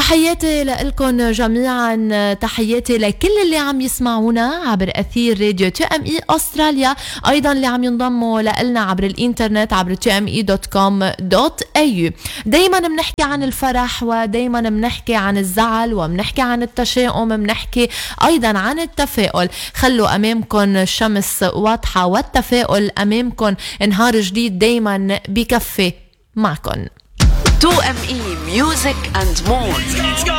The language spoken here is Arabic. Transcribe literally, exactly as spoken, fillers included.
تحياتي لكم جميعا، تحياتي لكل اللي عم يسمعونا عبر أثير راديو تي ام اي أستراليا، أيضا اللي عم ينضموا لنا عبر الإنترنت عبر تي ام اي دوت كوم دوت اي يو. دايما بنحكي عن الفرح، ودايما بنحكي عن الزعل، وبنحكي عن التشاؤم، بنحكي أيضا عن التفاؤل. خلوا أمامكم الشمس واضحة والتفاؤل أمامكم، نهار جديد دايما بكفي معكم. تو ام اي Music and More.